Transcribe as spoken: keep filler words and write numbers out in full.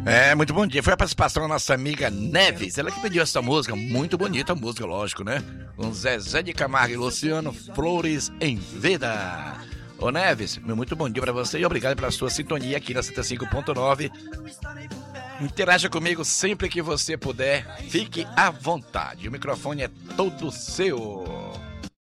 É, muito bom dia. Foi a participação da nossa amiga Neves. Ela que pediu essa música, muito bonita a música, lógico, né? Com Zezé de Camargo e Luciano, Flores em Vida. Ô Neves, meu muito bom dia pra você e obrigado pela sua sintonia aqui na cento e cinco ponto nove. Interaja comigo sempre que você puder. Fique à vontade. O microfone é todo seu.